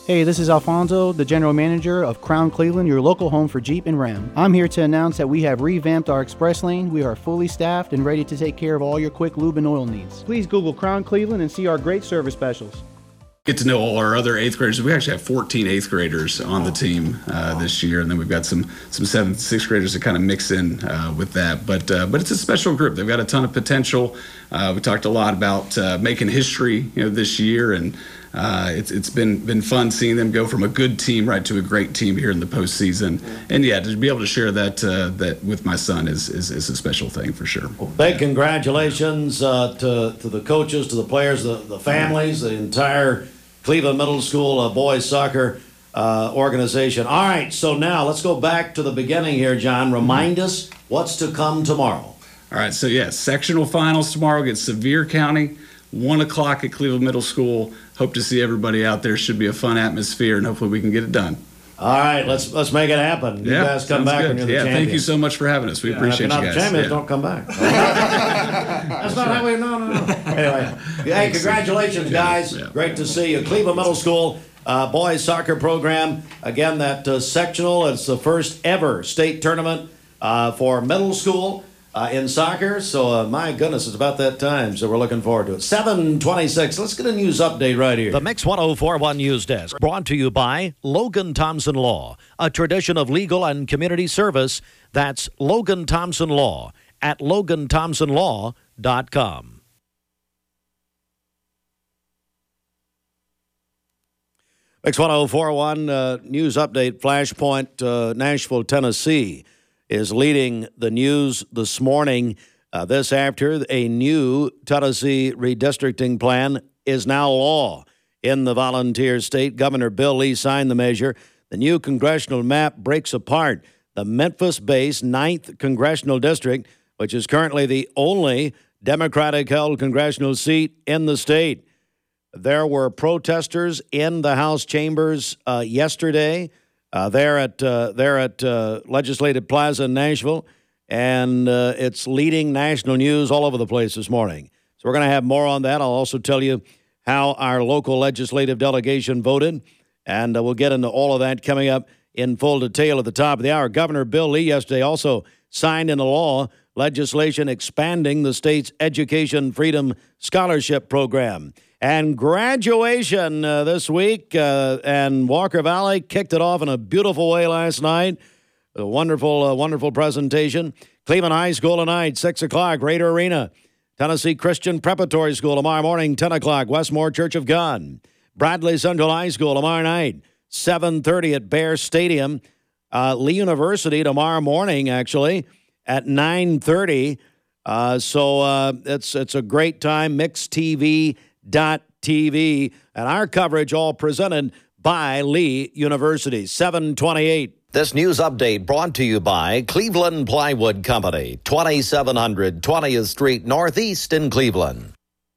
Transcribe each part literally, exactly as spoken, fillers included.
Hey, this is Alfonso, the general manager of Crown Cleveland, your local home for Jeep and Ram. I'm here to announce that we have revamped our express lane. We are fully staffed and ready to take care of all your quick lube and oil needs. Please Google Crown Cleveland and see our great service specials. Get to know all our other eighth graders. We actually have fourteen eighth graders on the team uh, this year, and then we've got some some seventh, sixth graders to kind of mix in uh, with that. But uh, but it's a special group. They've got a ton of potential. Uh, we talked a lot about uh, making history, you know, this year, and uh, it's it's been been fun seeing them go from a good team right to a great team here in the postseason. And yeah, to be able to share that uh, that with my son is, is is a special thing for sure. Well, big congratulations uh, to to the coaches, to the players, the the families, the entire Cleveland Middle School uh, boys soccer uh, organization. All right, so now let's go back to the beginning here, John. Remind us what's to come tomorrow. All right, so yeah, sectional finals tomorrow against Sevier County, one o'clock at Cleveland Middle School. Hope to see everybody out there. Should be a fun atmosphere, and hopefully we can get it done. All right, let's let's make it happen. You yeah, guys come back good. when you're the yeah, champions. Thank you so much for having us. We yeah, appreciate if you're you not guys. The champions, yeah. don't come back. That's not how we. No, no, no. Anyway, hey, congratulations, guys. Yeah. Great to see you. Cleveland Middle School uh, boys soccer program. Again, that uh, sectional. It's the first ever state tournament uh, for middle school uh, in soccer. So, uh, my goodness, it's about that time. So we're looking forward to it. seven twenty-six. Let's get a news update right here. The Mix one oh four point one News Desk, brought to you by Logan Thompson Law, a tradition of legal and community service. That's Logan Thompson Law at logan thompson law dot com. Mix one oh four point one uh, News Update. Flashpoint, uh, Nashville, Tennessee is leading the news this morning. Uh, this after a new Tennessee redistricting plan is now law in the volunteer state. Governor Bill Lee signed the measure. The new congressional map breaks apart the Memphis-based ninth Congressional District, which is currently the only Democratic-held congressional seat in the state. There were protesters in the House chambers uh, yesterday. Uh, there at uh, there at uh, Legislative Plaza in Nashville, and uh, it's leading national news all over the place this morning. So we're going to have more on that. I'll also tell you how our local legislative delegation voted, and uh, we'll get into all of that coming up in full detail at the top of the hour. Governor Bill Lee yesterday also signed into law legislation expanding the state's Education Freedom Scholarship Program. And graduation uh, this week, uh, and Walker Valley kicked it off in a beautiful way last night. A wonderful, uh, wonderful presentation. Cleveland High School tonight, six o'clock, Raider Arena. Tennessee Christian Preparatory School tomorrow morning, ten o'clock, Westmore Church of God. Bradley Central High School tomorrow night, seven thirty at Bear Stadium. Uh, Lee University tomorrow morning, actually, at nine thirty. Uh, so uh, it's, it's a great time. Mix T V dot T V, and our coverage all presented by Lee University. seven twenty-eight. This news update brought to you by Cleveland Plywood Company, twenty-seven hundred twentieth Street Northeast in Cleveland.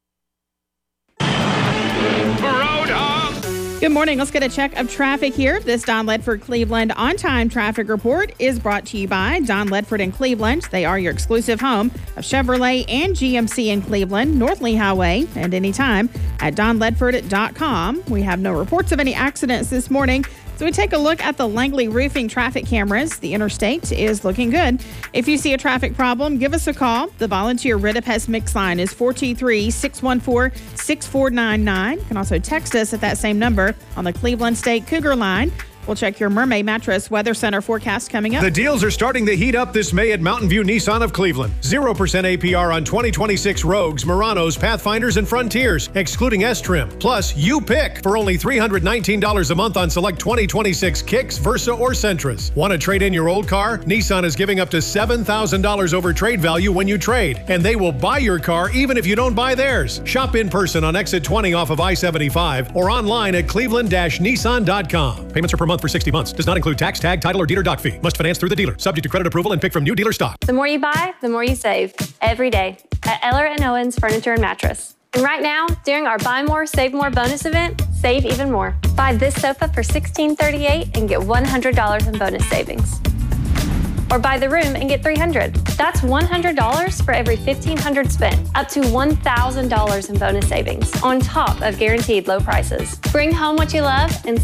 Good morning. Let's get a check of traffic here. This Don Ledford Cleveland on-time traffic report is brought to you by Don Ledford in Cleveland. They are your exclusive home of Chevrolet and G M C in Cleveland, North Lee Highway, and anytime at don ledford dot com. We have no reports of any accidents this morning. So we take a look at the Langley Roofing traffic cameras. The interstate is looking good. If you see a traffic problem, give us a call. The volunteer Ridipest Mix line is four two three, six one four, six four nine nine. You can also text us at that same number on the Cleveland State Cougar line. We'll check your Mermaid Mattress Weather Center forecast coming up. The deals are starting to heat up this May at Mountain View Nissan of Cleveland. zero percent A P R on twenty twenty-six Rogues, Muranos, Pathfinders, and Frontiers, excluding S-Trim. Plus, you pick for only three hundred nineteen dollars a month on select twenty twenty-six Kicks, Versa, or Sentras. Want to trade in your old car? Nissan is giving up to seven thousand dollars over trade value when you trade, and they will buy your car even if you don't buy theirs. Shop in person on exit twenty off of I seventy-five or online at cleveland dash nissan dot com. Payments are per month for sixty months. Does not include tax, tag, title, or dealer doc fee. Must finance through the dealer. Subject to credit approval and pick from new dealer stock. The more you buy, the more you save. Every day at Eller and Owens Furniture and Mattress. And right now, during our Buy More, Save More bonus event, save even more. Buy this sofa for sixteen thirty-eight and get one hundred dollars in bonus savings. Or buy the room and get three hundred dollars. That's one hundred dollars for every fifteen hundred dollars spent. Up to one thousand dollars in bonus savings on top of guaranteed low prices. Bring home what you love and